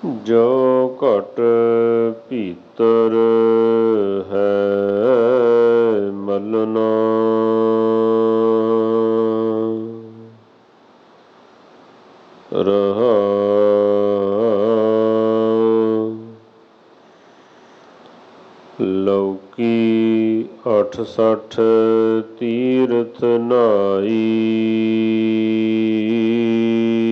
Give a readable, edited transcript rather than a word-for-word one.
ਜੋ ਘਟ ਭੀਤਰ ਹੈ ਮਲਨਾ, ਰਹਾਉ। ਲੌਕੀ 68 ਤੀਰਥ ਨਾਈ,